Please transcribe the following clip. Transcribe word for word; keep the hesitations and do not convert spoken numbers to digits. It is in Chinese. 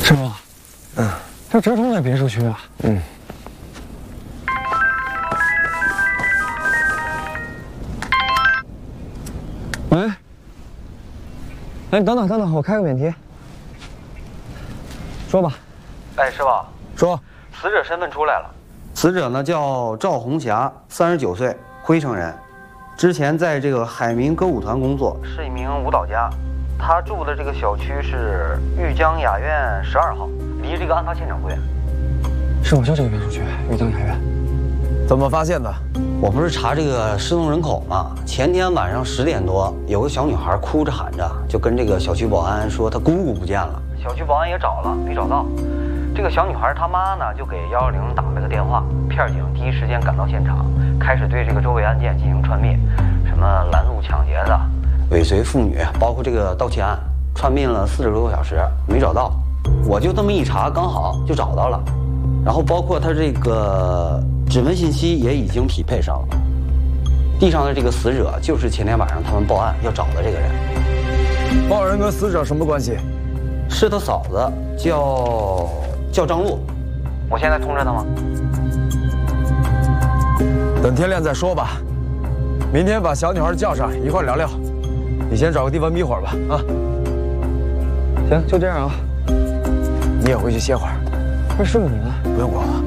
师傅， 嗯， 这折冲在别墅区啊。 嗯。 喂，哎，等等等等，我开个免提。说吧。 哎，师傅， 说， 死者身份出来了。死者呢叫赵红霞，三十九岁，辉城人，之前在这个海明歌舞团工作，是一名舞蹈家。他住的这个小区是玉江雅苑十二号，离这个案发现场不远。 是我就这个别墅区，玉江雅苑。 怎么发现的？ 我不是查这个失踪人口吗？前天晚上十点多，有个小女孩哭着喊着，就跟这个小区保安说她姑姑不见了。小区保安也找了，没找到。这个小女孩她妈呢，就给幺幺零打了个电话，片警第一时间赶到现场，开始对这个周围案件进行串灭，什么拦路抢劫的、尾随妇女，包括这个盗窃案，串灭了四十多个小时没找到。我就这么一查，刚好就找到了。然后包括她这个指纹信息也已经匹配上了。地上的这个死者就是前天晚上他们报案要找的这个人。 报案人跟死者什么关系？ 是他嫂子，叫叫张璐。我现在通知他吗？ 等天亮再说吧。明天把小女孩叫上一块聊聊。你先找个地方眯会儿吧，啊。 行，就这样啊。 你也回去歇会儿。 不是师傅你呢？ 不用管我。